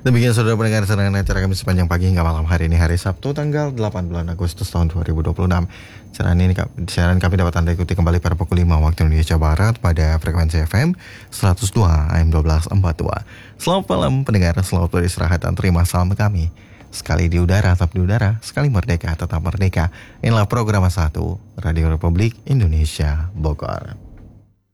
Demikian saudara pendengar serangan acara kami sepanjang pagi hingga malam hari ini, hari Sabtu tanggal 8 bulan Agustus tahun 2026. Siaran kami dapat Anda ikuti kembali pada pukul 5 waktu Indonesia Barat pada frekuensi FM 102 AM 1242. Selamat malam pendengar, selamat beristirahat dan terima salam kami. Sekali di udara tetap di udara, sekali merdeka tetap merdeka. Inilah program 1 Radio Republik Indonesia Bogor.